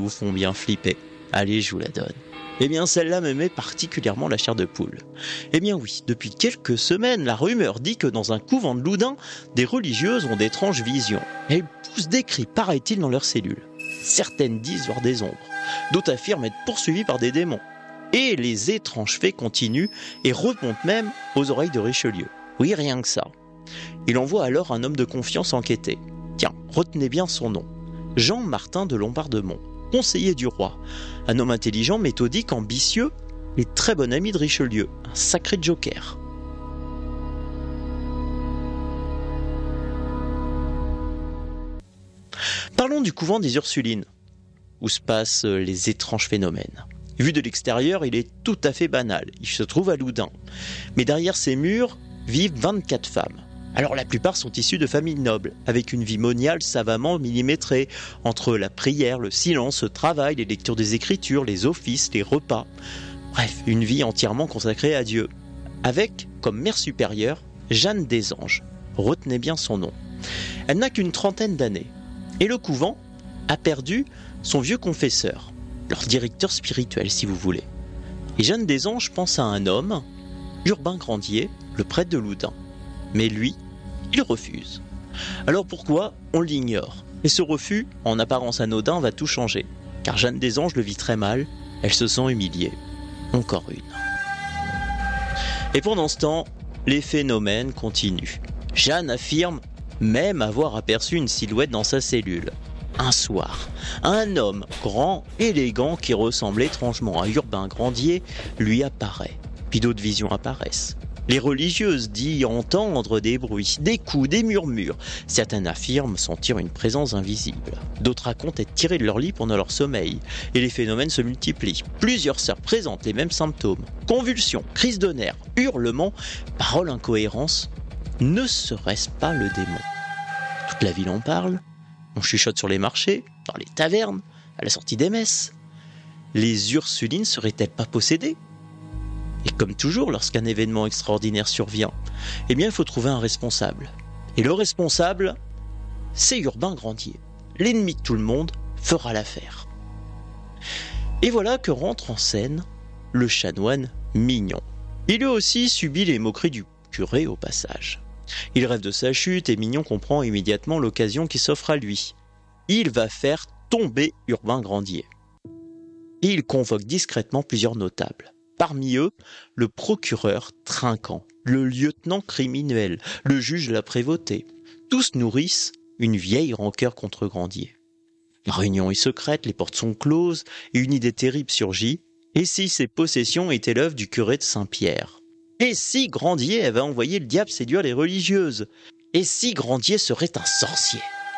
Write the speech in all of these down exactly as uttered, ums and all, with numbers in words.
vous font bien flipper. Allez, je vous la donne. Eh bien, celle-là me met particulièrement la chair de poule. Eh bien oui, depuis quelques semaines, la rumeur dit que dans un couvent de Loudun, des religieuses ont d'étranges visions. Elles poussent des cris, paraît-il, dans leurs cellules. Certaines disent voir des ombres, d'autres affirment être poursuivies par des démons. Et les étranges faits continuent et remontent même aux oreilles de Richelieu. Oui, rien que ça. Il envoie alors un homme de confiance enquêter. Tiens, retenez bien son nom. Jean-Martin de Lombardemont, conseiller du roi. Un homme intelligent, méthodique, ambitieux et très bon ami de Richelieu. Un sacré joker. Parlons du couvent des Ursulines, où se passent les étranges phénomènes. Vu de l'extérieur, il est tout à fait banal. Il se trouve à Loudun. Mais derrière ces murs vivent vingt-quatre femmes. Alors la plupart sont issues de familles nobles, avec une vie moniale savamment millimétrée, entre la prière, le silence, le travail, les lectures des Écritures, les offices, les repas. Bref, une vie entièrement consacrée à Dieu. Avec, comme mère supérieure, Jeanne des Anges. Retenez bien son nom. Elle n'a qu'une trentaine d'années. Et le couvent a perdu son vieux confesseur, leur directeur spirituel si vous voulez. Et Jeanne des Anges pense à un homme, Urbain Grandier, le prêtre de Loudun. Mais lui, il refuse. Alors pourquoi ? On l'ignore. Et ce refus, en apparence anodin, va tout changer. Car Jeanne des Anges le vit très mal, elle se sent humiliée. Encore une. Et pendant ce temps, les phénomènes continuent. Jeanne affirme même avoir aperçu une silhouette dans sa cellule. Un soir, un homme grand, élégant, qui ressemble étrangement à Urbain Grandier, lui apparaît. Puis d'autres visions apparaissent. Les religieuses disent entendre des bruits, des coups, des murmures. Certaines affirment sentir une présence invisible. D'autres racontent être tirées de leur lit pendant leur sommeil. Et les phénomènes se multiplient. Plusieurs sœurs présentent les mêmes symptômes. Convulsions, crises de nerfs, hurlements, paroles incohérences. Ne serait-ce pas le démon ? Toute la ville en parle. On chuchote sur les marchés, dans les tavernes, à la sortie des messes. Les Ursulines seraient-elles pas possédées ? Et comme toujours, lorsqu'un événement extraordinaire survient, eh bien, il faut trouver un responsable. Et le responsable, c'est Urbain Grandier. L'ennemi de tout le monde fera l'affaire. Et voilà que rentre en scène le chanoine Mignon. Il lui aussi subit les moqueries du curé au passage. Il rêve de sa chute et Mignon comprend immédiatement l'occasion qui s'offre à lui. Il va faire tomber Urbain Grandier. Et il convoque discrètement plusieurs notables. Parmi eux, le procureur Trinquant, le lieutenant criminel, le juge de la prévôté. Tous nourrissent une vieille rancœur contre Grandier. La réunion est secrète, les portes sont closes, et une idée terrible surgit. Et si ces possessions étaient l'œuvre du curé de Saint-Pierre ? Et si Grandier avait envoyé le diable séduire les religieuses ? Et si Grandier serait un sorcier ?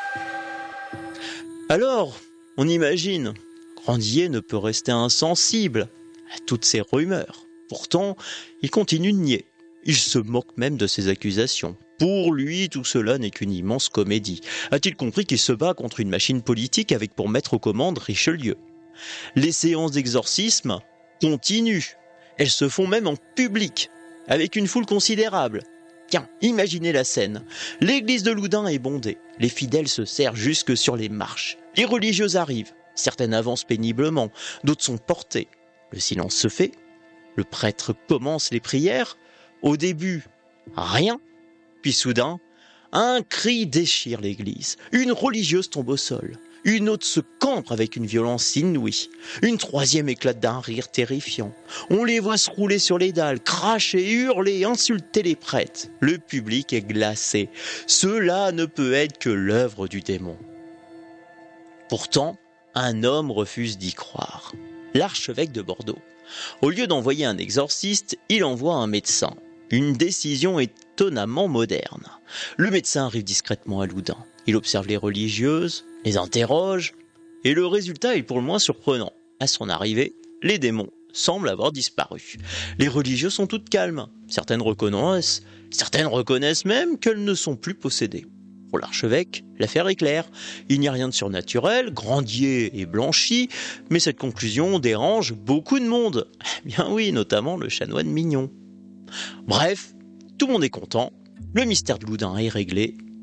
Alors, on imagine, Grandier ne peut rester insensible à toutes ces rumeurs. Pourtant, il continue de nier. Il se moque même de ces accusations. Pour lui, tout cela n'est qu'une immense comédie. A-t-il compris qu'il se bat contre une machine politique avec pour maître aux commandes Richelieu ? Les séances d'exorcisme continuent. Elles se font même en public, avec une foule considérable. Tiens, imaginez la scène. L'église de Loudun est bondée. Les fidèles se serrent jusque sur les marches. Les religieuses arrivent. Certaines avancent péniblement, d'autres sont portées. Le silence se fait. Le prêtre commence les prières. Au début, rien. Puis soudain, un cri déchire l'église. Une religieuse tombe au sol. Une autre se cambre avec une violence inouïe. Une troisième éclate d'un rire terrifiant. On les voit se rouler sur les dalles, cracher, hurler, insulter les prêtres. Le public est glacé. Cela ne peut être que l'œuvre du démon. Pourtant, un homme refuse d'y croire. L'archevêque de Bordeaux. Au lieu d'envoyer un exorciste, il envoie un médecin. Une décision étonnamment moderne. Le médecin arrive discrètement à Loudun. Il observe les religieuses, les interroge, et le résultat est pour le moins surprenant. À son arrivée, les démons semblent avoir disparu. Les religieuses sont toutes calmes. Certaines reconnaissent, certaines reconnaissent même qu'elles ne sont plus possédées. Pour l'archevêque, l'affaire est claire. Il n'y a rien de surnaturel, Grandier est blanchi, mais cette conclusion dérange beaucoup de monde. Bien oui, notamment le chanoine Mignon. Bref, tout le monde est content, le mystère de Loudun est réglé,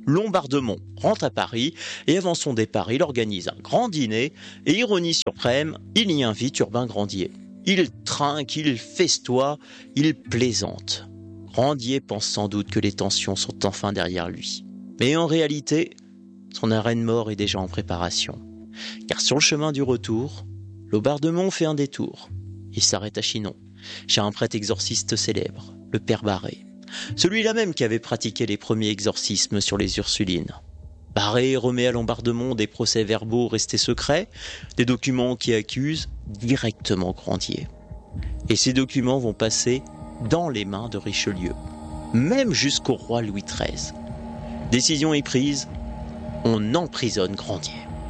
Lombardemont rentre à Paris et avant son départ, il organise un grand dîner et ironie suprême, il y invite Urbain Grandier. Il trinque, il festoie, il plaisante. Grandier pense sans doute que les tensions sont enfin derrière lui. Mais en réalité, son arrêt de mort est déjà en préparation. Car sur le chemin du retour, Lombardemont fait un détour. Il s'arrête à Chinon, chez un prêtre exorciste célèbre, le Père Barré. Celui-là même qui avait pratiqué les premiers exorcismes sur les Ursulines. Barré remet à Lombardemont des procès-verbaux restés secrets, des documents qui accusent directement Grandier. Et ces documents vont passer dans les mains de Richelieu, même jusqu'au roi Louis treize. Décision est prise, on emprisonne Grandier.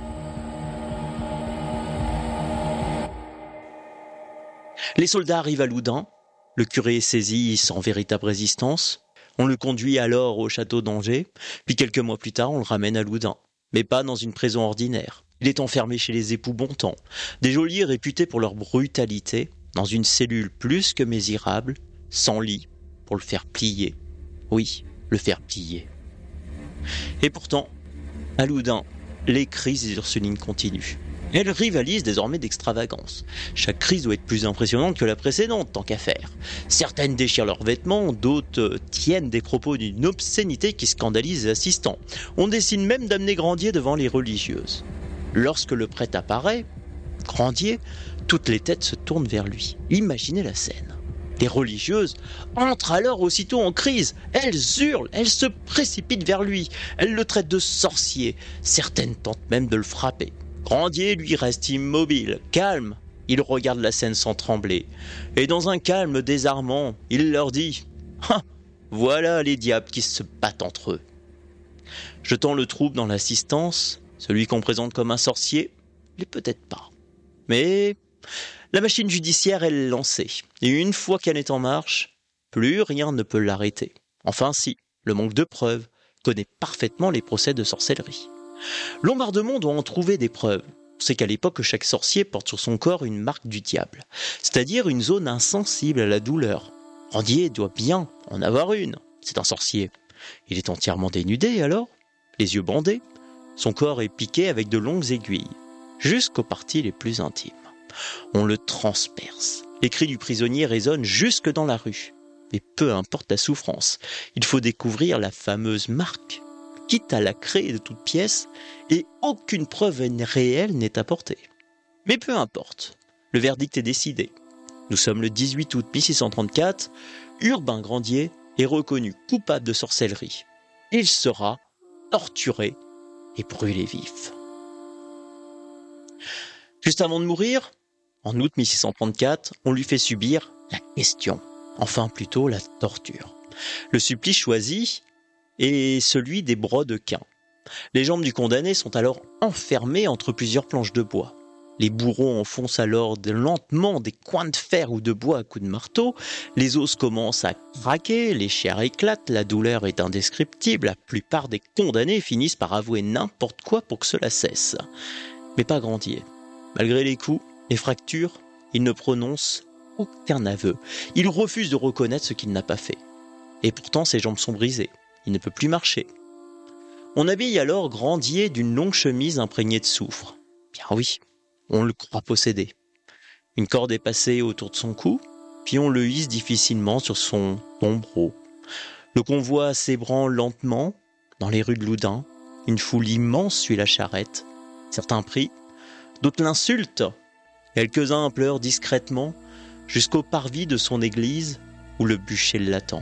Les soldats arrivent à Loudun, le curé est saisi sans véritable résistance, on le conduit alors au château d'Angers, puis quelques mois plus tard on le ramène à Loudun, mais pas dans une prison ordinaire. Il est enfermé chez les époux Bontemps, des geôliers réputés pour leur brutalité, dans une cellule plus que misérable, sans lit, pour le faire plier. Oui, le faire plier. Et pourtant, à Loudun, les crises des Ursulines continuent. Elles rivalisent désormais d'extravagance. Chaque crise doit être plus impressionnante que la précédente, tant qu'à faire. Certaines déchirent leurs vêtements, d'autres tiennent des propos d'une obscénité qui scandalise les assistants. On décide même d'amener Grandier devant les religieuses. Lorsque le prêtre apparaît, Grandier, toutes les têtes se tournent vers lui. Imaginez la scène. Les religieuses entrent alors aussitôt en crise. Elles hurlent, elles se précipitent vers lui. Elles le traitent de sorcier. Certaines tentent même de le frapper. Grandier, lui, reste immobile, calme. Il regarde la scène sans trembler. Et dans un calme désarmant, il leur dit « Ah, voilà les diables qui se battent entre eux. » Jetant le trouble dans l'assistance, celui qu'on présente comme un sorcier, il n'est peut-être pas. Mais la machine judiciaire est lancée. Et une fois qu'elle est en marche, plus rien ne peut l'arrêter. Enfin si, le manque de preuves connaît parfaitement les procès de sorcellerie. Lombardemont doit en trouver des preuves. On sait qu'à l'époque, chaque sorcier porte sur son corps une marque du diable, c'est-à-dire une zone insensible à la douleur. Grandier doit bien en avoir une. C'est un sorcier. Il est entièrement dénudé alors, les yeux bandés. Son corps est piqué avec de longues aiguilles, jusqu'aux parties les plus intimes. On le transperce. Les cris du prisonnier résonnent jusque dans la rue. Mais peu importe la souffrance, il faut découvrir la fameuse marque. Quitte à la créer de toutes pièces, et aucune preuve réelle n'est apportée. Mais peu importe, le verdict est décidé. Nous sommes le dix-huit août mille six cent trente-quatre, Urbain Grandier est reconnu coupable de sorcellerie. Il sera torturé et brûlé vif. Juste avant de mourir, en août mille six cent trente-quatre, on lui fait subir la question, enfin plutôt la torture. Le supplice choisi est celui des brodequins. Les jambes du condamné sont alors enfermées entre plusieurs planches de bois. Les bourreaux enfoncent alors de, lentement des coins de fer ou de bois à coups de marteau. Les os commencent à craquer, les chairs éclatent, la douleur est indescriptible. La plupart des condamnés finissent par avouer n'importe quoi pour que cela cesse. Mais pas Grandier. Malgré les coups, les fractures, il ne prononce aucun aveu. Il refuse de reconnaître ce qu'il n'a pas fait. Et pourtant, ses jambes sont brisées. Il ne peut plus marcher. On habille alors Grandier d'une longue chemise imprégnée de soufre. Bien oui, on le croit possédé. Une corde est passée autour de son cou, puis on le hisse difficilement sur son tombereau. Le convoi s'ébranle lentement dans les rues de Loudun. Une foule immense suit la charrette. Certains prient, d'autres l'insultent. Quelques-uns pleurent discrètement jusqu'au parvis de son église où le bûcher l'attend.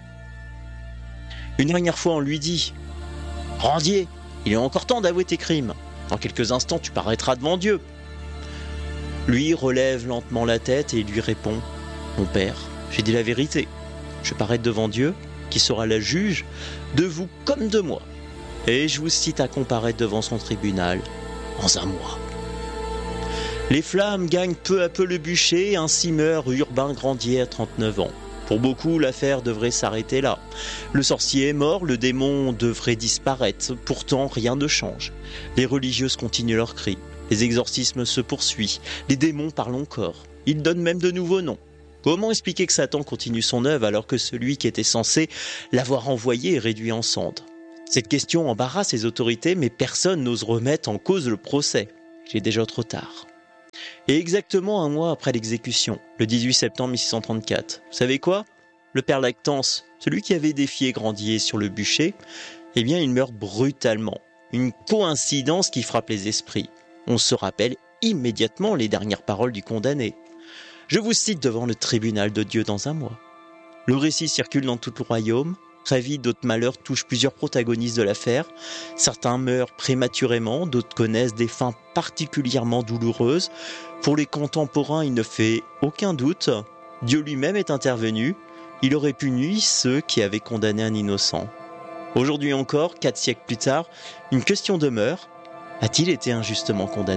Une dernière fois, on lui dit « Grandier, il est encore temps d'avouer tes crimes. Dans quelques instants, tu paraîtras devant Dieu. » Lui relève lentement la tête et lui répond « Mon père, j'ai dit la vérité. Je parais devant Dieu, qui sera la juge de vous comme de moi. Et je vous cite à comparaître devant son tribunal dans un mois. » Les flammes gagnent peu à peu le bûcher, ainsi meurt Urbain Grandier à trente-neuf ans. Pour beaucoup, l'affaire devrait s'arrêter là. Le sorcier est mort, le démon devrait disparaître. Pourtant, rien ne change. Les religieuses continuent leurs cris. Les exorcismes se poursuivent. Les démons parlent encore. Ils donnent même de nouveaux noms. Comment expliquer que Satan continue son œuvre alors que celui qui était censé l'avoir envoyé est réduit en cendres ? Cette question embarrasse les autorités, mais personne n'ose remettre en cause le procès. Il est déjà trop tard. Et exactement un mois après l'exécution, le dix-huit septembre mille six cent trente-quatre, vous savez quoi ? Le père Lactance, celui qui avait défié Grandier sur le bûcher, eh bien il meurt brutalement. Une coïncidence qui frappe les esprits. On se rappelle immédiatement les dernières paroles du condamné. Je vous cite devant le tribunal de Dieu dans un mois. Le récit circule dans tout le royaume. Très vite, d'autres malheurs touchent plusieurs protagonistes de l'affaire. Certains meurent prématurément, d'autres connaissent des fins particulièrement douloureuses. Pour les contemporains, il ne fait aucun doute. Dieu lui-même est intervenu. Il aurait puni ceux qui avaient condamné un innocent. Aujourd'hui encore, quatre siècles plus tard, une question demeure. A-t-il été injustement condamné ?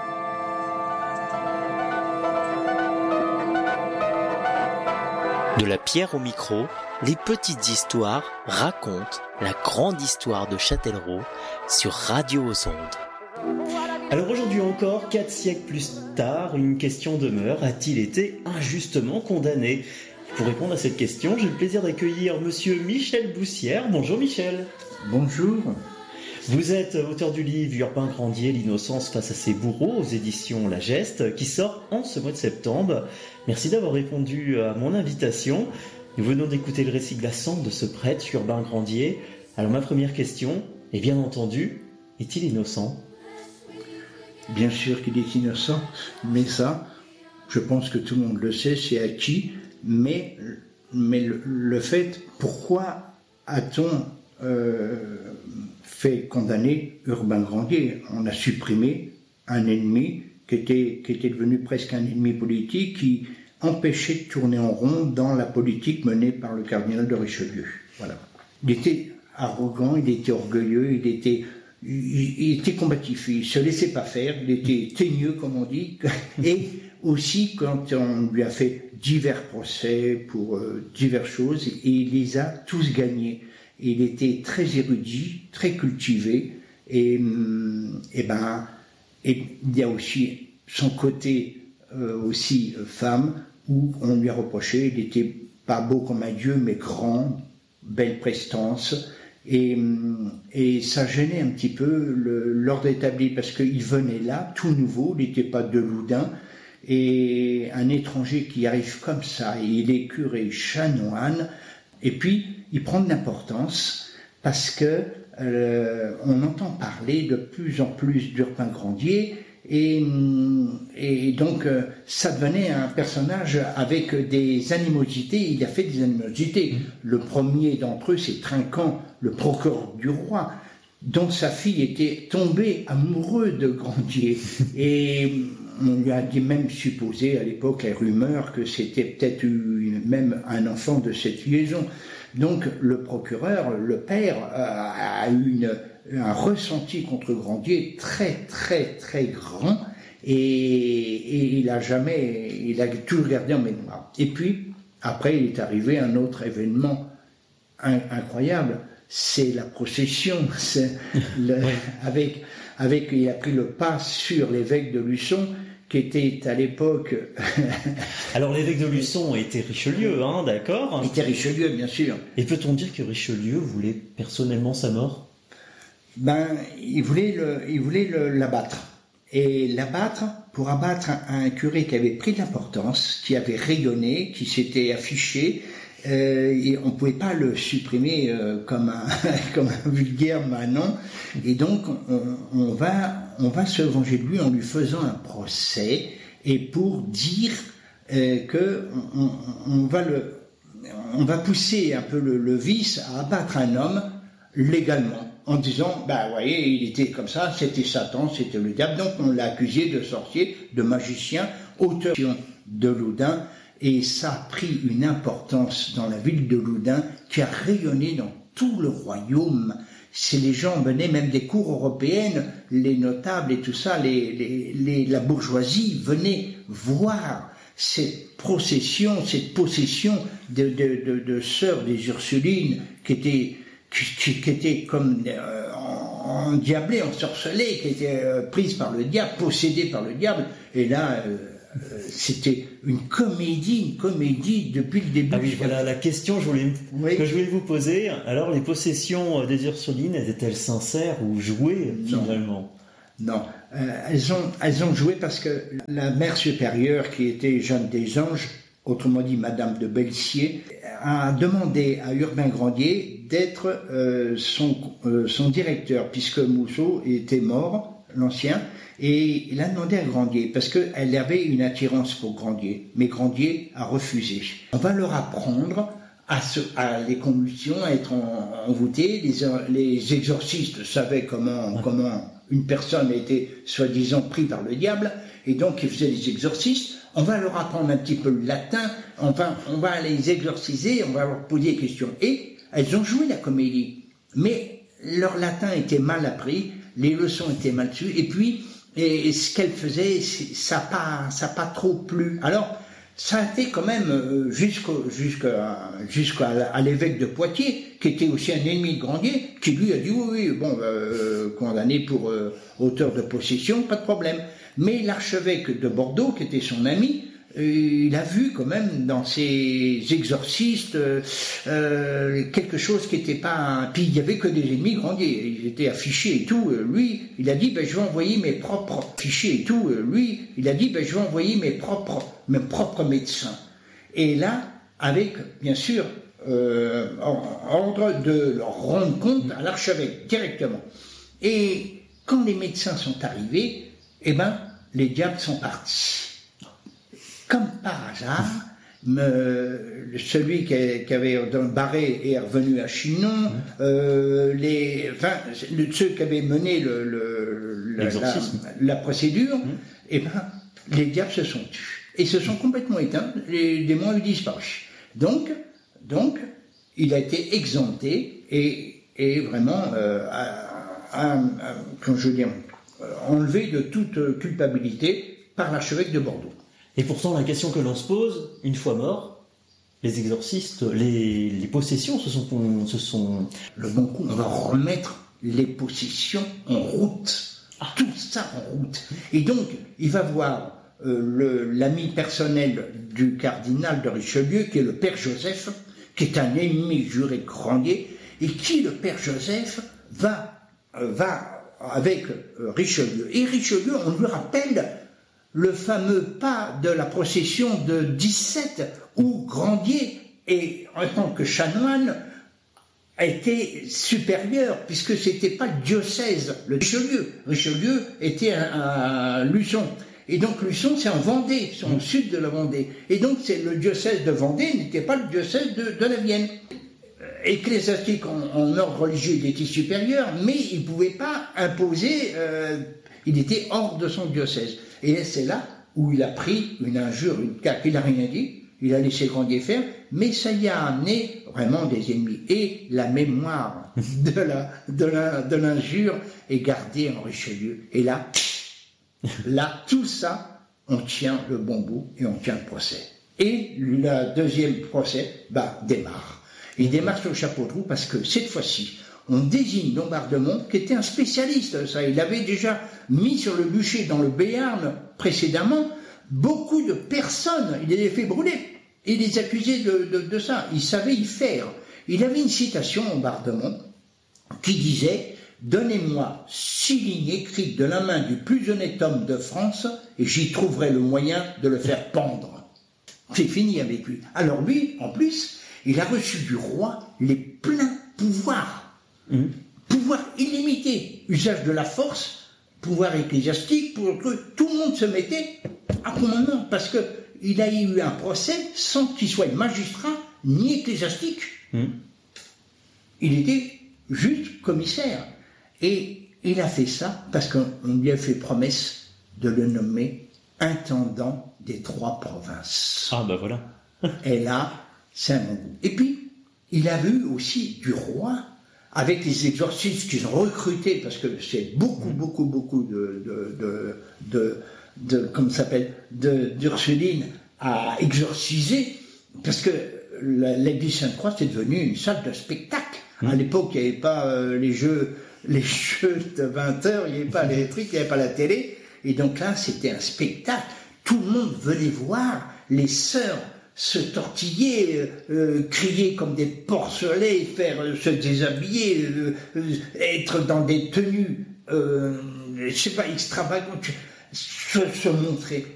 De la pierre au micro, les petites histoires racontent la grande histoire de Châtellerault sur Radio aux Ondes. Alors aujourd'hui encore, quatre siècles plus tard, une question demeure. A-t-il été injustement condamné ? Pour répondre à cette question, j'ai le plaisir d'accueillir monsieur Michel Boussière. Bonjour Michel. Bonjour. Vous êtes auteur du livre Urbain Grandier, l'innocence face à ses bourreaux aux éditions La Geste, qui sort en ce mois de septembre. Merci d'avoir répondu à mon invitation. Nous venons d'écouter le récit glaçant de ce prêtre, Urbain Grandier. Alors ma première question est bien entendu, est-il innocent ? Bien sûr qu'il est innocent, mais ça, je pense que tout le monde le sait, c'est acquis. Mais, mais le, le fait, pourquoi a-t-on euh, fait condamner Urbain Grandier ? On a supprimé un ennemi qui était, qui était devenu presque un ennemi politique, qui empêchait de tourner en rond dans la politique menée par le cardinal de Richelieu. Voilà. Il était arrogant, il était orgueilleux, il était, il, il était combatif, il ne se laissait pas faire, il était teigneux, comme on dit, et aussi quand on lui a fait divers procès pour euh, diverses choses, et il les a tous gagnés. Et il était très érudit, très cultivé, et, et ben, et il y a aussi son côté euh, aussi euh, femme, où on lui a reproché, il n'était pas beau comme un dieu, mais grand, belle prestance, et, et ça gênait un petit peu le, l'ordre établi, parce qu'il venait là, tout nouveau, il n'était pas de Loudun, et un étranger qui arrive comme ça, et il est curé chanoine, et puis il prend de l'importance parce que euh, on entend parler de plus en plus d'Urbain Grandier, et, et donc euh, ça devenait un personnage avec des animosités. Il a fait des animosités. Mmh. Le premier d'entre eux, c'est Trinquant, le procureur du roi, dont sa fille était tombée amoureuse de Grandier, et on lui a dit même supposé à l'époque les rumeurs que c'était peut-être une, même un enfant de cette liaison. Donc le procureur, le père, a eu une, un ressenti contre Grandier très très très grand, et, et il a jamais, il a toujours gardé en mémoire. Et puis après il est arrivé un autre événement in, incroyable, c'est la procession, c'est le, avec avec il a pris le pas sur l'évêque de Luçon, qui était à l'époque... Alors l'évêque de Luçon était Richelieu, hein, d'accord ? Il était Richelieu, bien sûr. Et peut-on dire que Richelieu voulait personnellement sa mort ? Ben, il voulait, le, il voulait le, l'abattre. Et l'abattre, pour abattre un, un curé qui avait pris de l'importance, qui avait rayonné, qui s'était affiché, euh, et on ne pouvait pas le supprimer euh, comme, un, comme un vulgaire Manon. Et donc, on, on, va, on va se venger de lui en lui faisant un procès, et pour dire euh, que on, on, va le, on va pousser un peu le, le vice à abattre un homme légalement, en disant, ben, vous voyez, il était comme ça, c'était Satan, c'était le diable, donc on l'a accusé de sorcier, de magicien, auteur de Loudun, et ça a pris une importance dans la ville de Loudun qui a rayonné dans tout le royaume. C'est les gens venaient même des cours européennes, les notables et tout ça, les, les, les, la bourgeoisie venait voir cette procession, cette possession de, de, de, de sœurs des Ursulines qui étaient, qui, qui étaient comme euh, endiablées, ensorcelées, qui étaient euh, prises par le diable, possédées par le diable. Et là, euh, c'était une comédie, une comédie depuis le début. Ah oui, voilà la question je voulais, oui. que je voulais vous poser. Alors, les possessions des Ursulines étaient-elles sincères ou jouées finalement ? Non, euh, elles ont, elles ont joué parce que la mère supérieure, qui était Jeanne des Anges, autrement dit Madame de Belsier, a demandé à Urbain Grandier d'être euh, son, euh, son directeur, puisque Mousseau était mort, l'ancien, et il a demandé à Grandier, parce qu'elle avait une attirance pour Grandier, mais Grandier a refusé. On va leur apprendre à, se, à les convulsions, à être en, envoûtés, les, les exorcistes savaient comment... Ouais. comment une personne était soi-disant prise par le diable, et donc ils faisaient les exorcismes. On va leur apprendre un petit peu le latin, on va, on va les exorciser, on va leur poser des questions. Et elles ont joué la comédie, mais leur latin était mal appris, les leçons étaient mal sues, et puis et, et ce qu'elles faisaient, ça n'a pas, ça pas trop plu. Alors, ça a été quand même jusqu'au, jusqu'à, jusqu'à à l'évêque de Poitiers, qui était aussi un ennemi de Grandier, qui lui a dit oui, oui, bon, euh, condamné pour euh, auteur de possession, pas de problème. Mais l'archevêque de Bordeaux, qui était son ami, euh, il a vu quand même dans ses exorcistes euh, euh, quelque chose qui n'était pas... Puis il n'y avait que des ennemis de Grandier, ils étaient affichés et tout. Lui, il a dit, ben, je vais envoyer mes propres fichiers et tout. Lui, il a dit, ben, je vais envoyer mes propres, mes propres médecins. Et là, avec, bien sûr, euh, ordre de leur rendre compte à l'archevêque directement. Et quand les médecins sont arrivés, eh ben, les diables sont partis. Comme par hasard, me, celui qui, qui avait barré est revenu à Chinon, mmh. euh, les, enfin, ceux qui avaient mené le, le, la, la, la procédure, mmh. eh ben, les diables se sont tus. Et se sont complètement éteints, les démons ont disparu. Donc, donc, il a été exempté et, et vraiment, euh, à, à, à, comment je veux dire, enlevé de toute culpabilité par l'archevêque de Bordeaux. Et pourtant, la question que l'on se pose, une fois mort, les exorcistes, les, les possessions se sont, se sont... Le bon coup, on va remettre les possessions en route. Ah. Tout ça en route. Et donc, il va voir euh, le, l'ami personnel du cardinal de Richelieu, qui est le père Joseph, qui est un ennemi juré de Grandier, et qui, le père Joseph, va, euh, va avec euh, Richelieu. Et Richelieu, on lui rappelle le fameux pas de la procession de dix-sept, où Grandier, et en tant que chanoine, a été supérieur, puisque c'était pas le diocèse, le Richelieu. Richelieu était à Luçon. Et donc Luçon, c'est en Vendée, c'est au sud de la Vendée. Et donc c'est le diocèse de Vendée n'était pas le diocèse de, de la Vienne. Ecclésiastique en, en ordre religieux, il était supérieur, mais il ne pouvait pas imposer, euh, il était hors de son diocèse. Et c'est là où il a pris une injure, une caque, il n'a rien dit, il a laissé Grandier faire, mais ça y a amené vraiment des ennemis. Et la mémoire de, la, de, la, de l'injure est gardée en Richelieu. Et là, là, tout ça, on tient le bon bout et on tient le procès. Et le deuxième procès, bah, démarre. Il démarre sur le chapeau de roue parce que cette fois-ci, on désigne Lombardemont, qui était un spécialiste, ça, il avait déjà mis sur le bûcher dans le Béarn précédemment beaucoup de personnes, il les avait fait brûler, et il les accusait de, de, de ça, il savait y faire. Il avait une citation, Lombardemont, qui disait « Donnez-moi six lignes écrites de la main du plus honnête homme de France, et j'y trouverai le moyen de le faire pendre. » C'est fini avec lui. Alors lui, en plus, il a reçu du roi les pleins pouvoirs. Mmh. Pouvoir illimité, usage de la force, pouvoir ecclésiastique, pour que tout le monde se mettait à commandement, parce qu'il a eu un procès sans qu'il soit magistrat ni ecclésiastique. Mmh. Il était juste commissaire. Et il a fait ça parce qu'on lui a fait promesse de le nommer intendant des trois provinces. Ah ben voilà. Et là, c'est un bon goût. Et puis, il a vu aussi du roi, avec les exorcistes qu'ils ont recrutés, parce que c'est beaucoup, beaucoup, beaucoup de, de, de, de, de comment ça s'appelle, de, d'Ursulines à exorciser, parce que l'église Sainte-Croix, c'est devenu une salle de spectacle. Mmh. À l'époque, il n'y avait pas euh, les jeux, les jeux de vingt heures, il n'y avait pas l'électrique, il n'y avait pas la télé, et donc là, c'était un spectacle. tout le monde venait voir les sœurs se tortiller, euh, crier comme des porcelets, faire euh, se déshabiller, euh, euh, être dans des tenues, euh, je sais pas, extravagantes, se, se montrer.